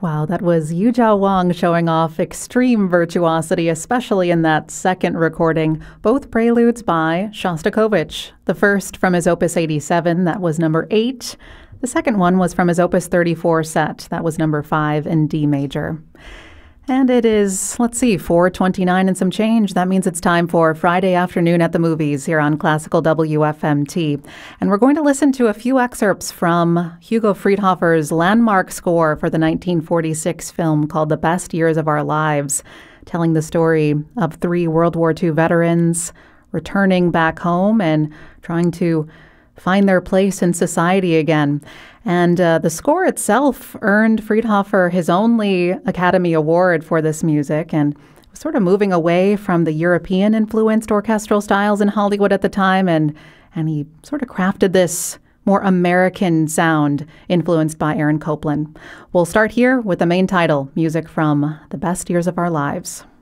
Wow, that was Yuzhao Wang showing off extreme virtuosity, especially in that second recording, both preludes by Shostakovich. The first from his Opus 87, that was number 8. The second one was from his Opus 34 set, that was number 5 in D major. And it is, 4:29 and some change. That means it's time for Friday Afternoon at the Movies here on Classical WFMT. And we're going to listen to a few excerpts from Hugo Friedhofer's landmark score for the 1946 film called The Best Years of Our Lives, telling the story of 3 World War II veterans returning back home and trying to find their place in society again. And the score itself earned Friedhofer his only Academy Award for this music, and was sort of moving away from the European-influenced orchestral styles in Hollywood at the time, and he sort of crafted this more American sound influenced by Aaron Copland. We'll start here with the main title, music from The Best Years of Our Lives.